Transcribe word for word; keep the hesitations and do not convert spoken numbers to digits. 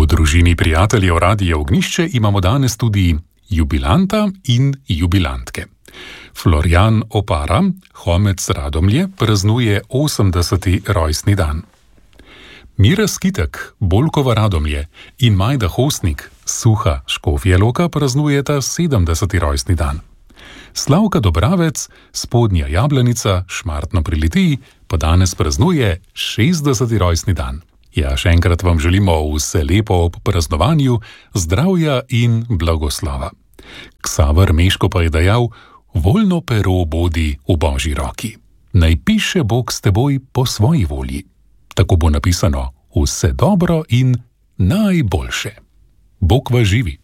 V družini prijateljev Radia Ognjišče imamo danes tudi jubilanta in jubilantke. Florjan Opara, Homec Radomlje, praznuje osemdeseti rojstni dan. Mira Skitek, Bolkova Radomlje, in Majda Hostnik, Suha Škofja Loka, praznujeta sedemdeseti rojstni dan. Slavka Dobravec, Spodnja Jablanica, Šmartno pri Litiji, pa danes praznuje šestdeseti rojstni dan. Ja, še enkrat vam želimo vse lepo ob praznovanju, zdravja in blagoslova. Ksaver Meško pa je dejal: voljno pero bodi v Božji roki. Naj piše Bog s teboj po svoji volji. Tako bo napisano: vse dobro in najboljše. Bog vas živi.